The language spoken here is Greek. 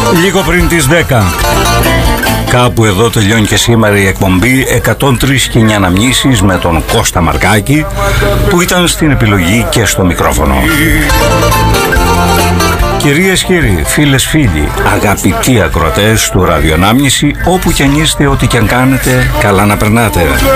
Λίγο πριν τις 10. Κάπου εδώ τελειώνει και σήμερα η εκπομπή 103 και 9 αναμνήσεις με τον Κώστα Μαρκάκη, που ήταν στην επιλογή και στο μικρόφωνο. Κυρίες και κύριοι, φίλες φίλοι, αγαπητοί ακροατές του Ραδιονάμνηση, όπου κι αν είστε, ό,τι κι αν κάνετε, καλά να περνάτε.